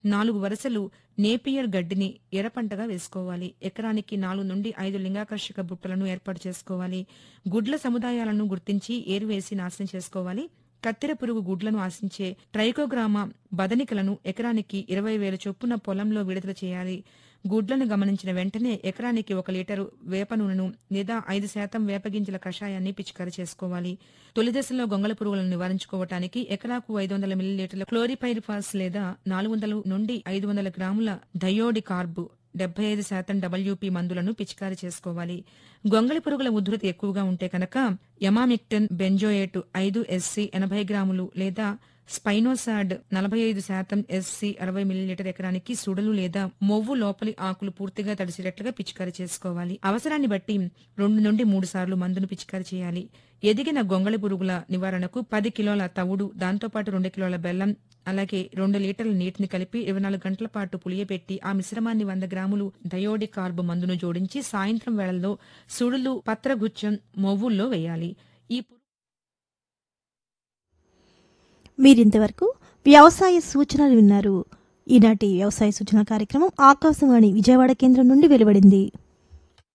4 వరుసలు నేపియర్ గడ్డిని ఎర్రపంటగా వేసుకోవాలి. ఎకరానికి 4 నుండి 5 లింగాకర్షక బుట్టలను ఏర్పాటు చేసుకోవాలి. గుడ్ల సముదాయాలను గుర్తించి ఏరువేసి నాశనం చేసుకోవాలి. కత్తెర పురుగు గుడ్లను ఆశించే ట్రైకోగ్రామా బదనికలను ఎకరానికి 20,000 చొప్పున పొలంలో విడుదల చేయాలి. గుడ్లను గమనించిన వెంటనే ఎకరానికి 1 లీటరు వేప నూనెను లేదా 5% వేపగింజల కషాయాన్ని పిచికారీ చేసుకోవాలి. తొలి దశలో గొంగళి పురుగులను నివారించుకోవటానికి ఎకరాకు 500 మిల్లీలీటర్ల క్లోరిపైరిఫాస్ లేదా 400 నుండి 500 గ్రాముల థయోడికార్బ్ 75% WP మందులను పిచికారీ చేసుకోవాలి. గొంగళి పురుగుల ఉధృతి ఎక్కువగా ఉంటే కనుక ఎమామిక్టన్ బెంజోయేట్ 5 SC 80 గ్రాములు లేదా స్పైనోసాడ్ 45% SC 60 మిల్లీలీటర్ ఎకరానికి సుడలు లేదా మొవ్వు లోపలి ఆకులు పూర్తిగా తడిసేటట్లుగా పిచికారీ చేసుకోవాలి. అవసరాన్ని బట్టి 2 నుండి 3 సార్లు మందును పిచికారీ చేయాలి. ఎదిగిన గొంగళి పురుగుల నివారణకు 10 కిలోల తవుడు, దాంతోపాటు 2 కిలోల బెల్లం, అలాగే 2 లీటర్ల నీటిని కలిపి 24 గంటల పాటు పులియబెట్టి ఆ మిశ్రమాన్ని 100 గ్రాములు థయోడికార్బ్ మందును జోడించి సాయంత్రం వేళల్లో సుడులు, పత్రగుచ్చం, మొవ్వుల్లో వేయాలి. మీరింతవరకు వ్యవసాయ సూచనలు విన్నారు. ఈనాటి వ్యవసాయ సూచన కార్యక్రమం ఆకాశవాణి విజయవాడ కేంద్రం నుండి వెలువడింది.